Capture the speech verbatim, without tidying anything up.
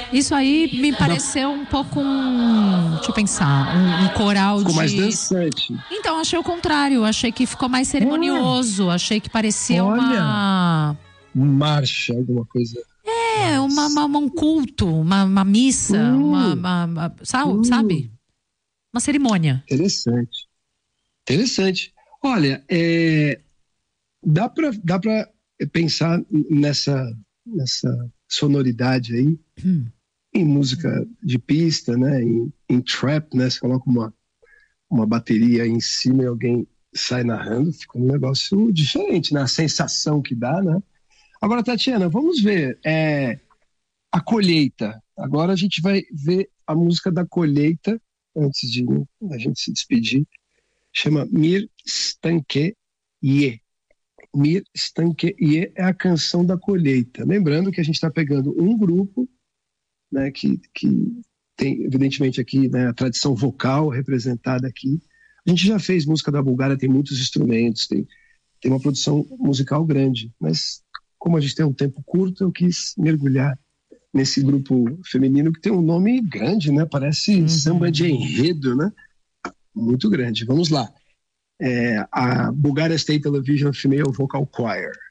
Isso aí me pareceu um pouco um... Deixa eu pensar. Um, um coral ficou de... mais dançante. Então, achei o contrário. Achei que ficou mais cerimonioso. É. Achei que parecia Olha, uma... marcha, alguma coisa. É, uma, uma, um culto, uma, uma missa, hum, uma, uma, uma sabe, hum. sabe? Uma cerimônia. Interessante. Interessante. Olha, é, dá para dá para pensar nessa, nessa sonoridade aí, hum. em música de pista, né? Em, em trap, né? Você coloca uma, uma bateria aí em cima e alguém sai narrando, fica um negócio diferente, né? A sensação que dá, né? Agora, Tatiana, vamos ver é, a colheita. Agora a gente vai ver a música da colheita, antes de né, a gente se despedir. Chama Mir Stanke Ye. Mir Stanke Ye é a canção da colheita. Lembrando que a gente está pegando um grupo, né, que, que tem, evidentemente, aqui, né, a tradição vocal representada aqui. A gente já fez música da Bulgária, tem muitos instrumentos, tem, tem uma produção musical grande, mas como a gente tem um tempo curto, eu quis mergulhar nesse grupo feminino que tem um nome grande, né? Parece uhum. samba de enredo, né? Muito grande. Vamos lá. É, a Bulgaria State Television Female Vocal Choir.